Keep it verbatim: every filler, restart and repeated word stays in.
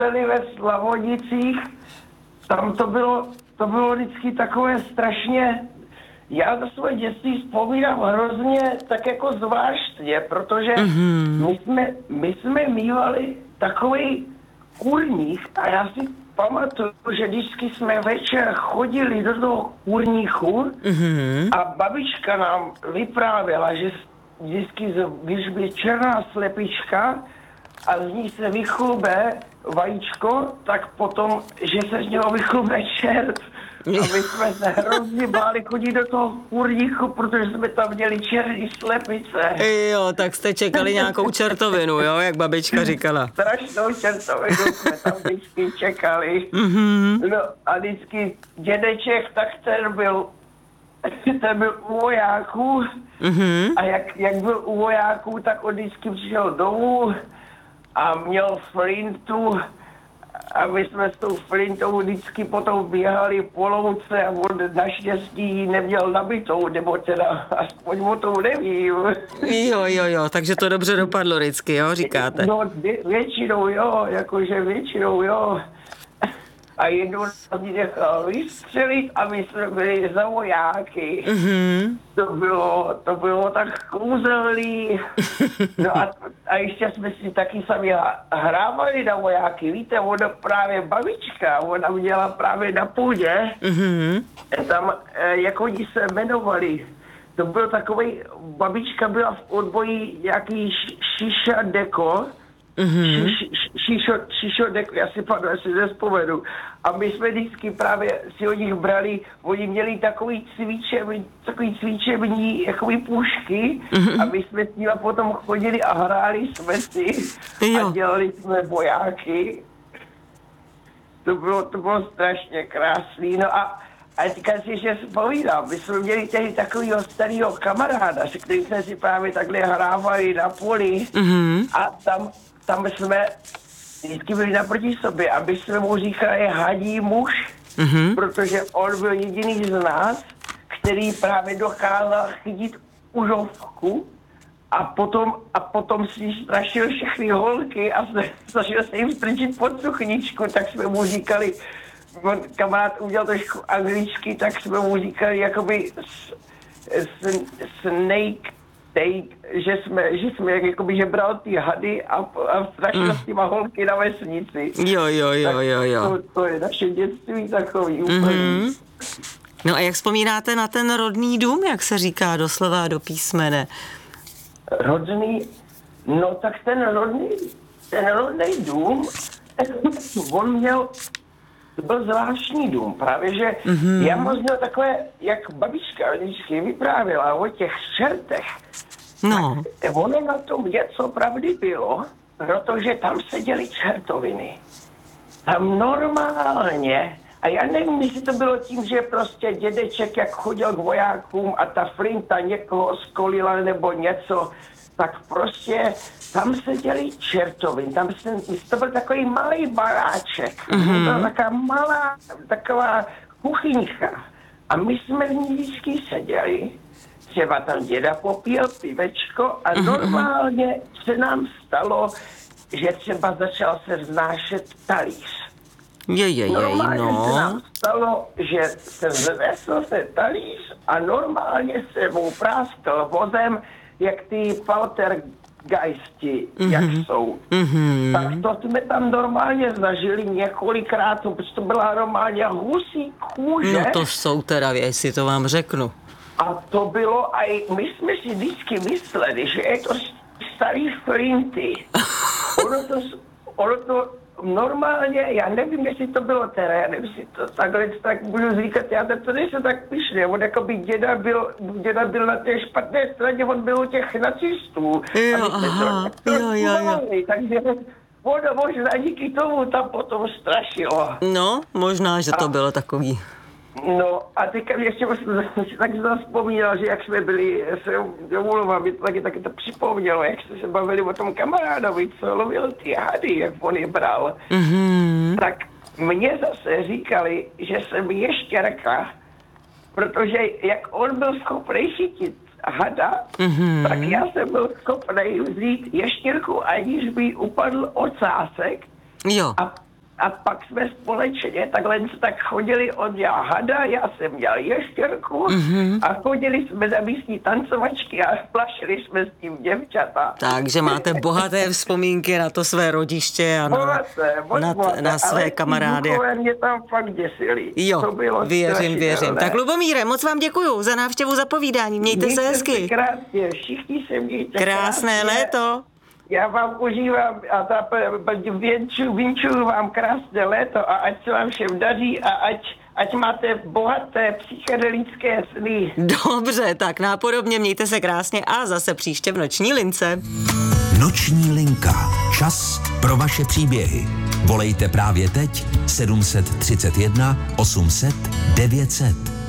bydleli ve Slavonicích, tam to bylo, to bylo vždycky takové strašně, já to svoje dětství vzpomínám hrozně tak jako zvláštně, protože mm-hmm. my jsme, my jsme mívali takový kurník a já si pamatuju, že vždycky jsme večer chodili do toho kurníku mm-hmm. a babička nám vyprávěla, že vždycky, když by černá slepička a z ní se vychlube vajíčko, tak potom, že se z něho vychlube čert. A my jsme se hrozně báli chodit do toho kurníku, protože jsme tam měli černý slepice. Jo, tak jste čekali nějakou čertovinu, jo, jak babička říkala. Strašnou čertovinu jsme tam vždycky čekali. Mm-hmm. No a vždycky dědeček, tak ten byl, ten byl u vojáků. Mm-hmm. A jak, jak byl u vojáků, tak on vždycky přišel domů a měl flintu. A my jsme s tou flintou vždycky potom běhali po louce a on naštěstí neměl nabitou, nebo teda aspoň o tom nevím. Jo, jo, jo, takže to dobře dopadlo vždycky, jo, říkáte? No většinou jo, jakože většinou jo. A jednou nás nechal vystřelit a my jsme byli za vojáky. Mm-hmm. To bylo, to bylo tak kouzelný. No a, a ještě jsme si taky sami hrávali na vojáky. Víte, ona právě babička, ona měla právě na půdě. Mm-hmm. Tam, jak oni se jmenovali, to byl takový, babička byla v odboji nějaký šiša deko. Mm-hmm. Šišo, šišo, já si panu, já si nespomenu. A my jsme vždycky právě si od nich brali, oni měli takový cvičební, takový cvičební, jakoby pušky mm-hmm. a my jsme s nimi potom chodili a hráli jsme si jo. a dělali jsme vojáky. To bylo, to bylo strašně krásný. No a, a teďka si ještě vzpomínám, my jsme měli tehdy takovýho starého kamaráda, se kterým jsme si právě takhle hrávali na poli mm-hmm. a tam Tam jsme vždycky byli naproti sobě, aby jsme mu říkali hadí muž, mm-hmm. protože on byl jediný z nás, který právě dokázal chytit užovku a potom, a potom si strašil všechny holky a snažil se jim strčit pod suchničku, tak jsme mu říkali, on kamarád udělal trošku angličky, tak jsme mu říkali jakoby s, s, snake Take, že jsme, že jsme jakoby, že bral ty hady a, a strašil mm. s těma holky na vesnici. Jo, jo, jo, jo, jo. To, to je naše dětství takový úplně. Mm-hmm. No a jak vzpomínáte na ten rodný dům, jak se říká doslova do písmene? Rodný, no tak ten rodný, ten rodný dům, on měl, to byl zvláštní dům, právě že mm-hmm. já moc měl takové, jak babička vždycky vyprávěla o těch čertech. No. Tak ono na tom něco pravdy bylo, protože tam seděly čertoviny. Tam normálně, a já nevím, jestli to bylo tím, že prostě dědeček, jak chodil k vojákům a ta flinta někoho skolila nebo něco, tak prostě tam seděli čertovin, tam se, to byl takový malý baráček, mm-hmm. to byla taková malá, taková kuchyňka a my jsme v ní vždycky seděli, třeba tam děda popíjel pivečko a mm-hmm. normálně se nám stalo, že třeba začal se vznášet talíř. Je, je, je, normálně no. se nám stalo, že se vznesl se talíř a normálně se mu práskl vozem, jak ty poltergeisti, mm-hmm. jak jsou. Mm-hmm. Tak to jsme tam normálně zažili několikrát, protože to byla normálně husí kůže. No to jsou teda věci, to vám řeknu. A to bylo, a my jsme si vždycky mysleli, že je to starý flinty. Ono to, ono to normálně, já nevím, jestli to bylo teda, já nevím, jestli to takhle tak budu říkat, já to nejsem tak pyšný, on jako by děda byl, děda byl na té špatné straně, on byl u těch nacistů. Jo, aha, to, jo, jo, jo. Takže ono možná díky tomu tam potom strašilo. No, možná, že to a, bylo takový. No a teďka ještě si tak vzpomínal, že jak jsme byli, se domluvám, mě to taky, taky to připomnělo, jak jsme se bavili o tom kamarádovi, co lovil ty hady, jak on je bral. Mm-hmm. Tak mně zase říkali, že jsem ještěrka, protože jak on byl schopný chytit hada, mm-hmm. tak já jsem byl schopný vzít ještěrku, aniž by upadl ocásek. Jo. A a pak jsme společně takhle tak chodili od já hada, já jsem dělal ještěrku mm-hmm. a chodili jsme na místní tancovačky a plašili jsme s tím děvčata. Takže máte bohaté vzpomínky na to své rodiště a na, bohaté, na, bohaté, na své kamarády. Ale mě tam fakt děsili. Jo, to bylo věřím, věřím. Tak Lubomíre, moc vám děkuju za návštěvu, za povídání. Mějte, mějte se hezky. Se krásně, všichni se mějte krásné krásně. Léto. Já vám užívám a ta, věnču, vinčuju vám krásné léto a ať se vám všem daří a ať, ať máte bohaté psychedelické sny. Dobře, tak nápodobně mějte se krásně a zase příště v Noční lince. Noční linka. Čas pro vaše příběhy. Volejte právě teď sedm set třicet jedna osm set devět set.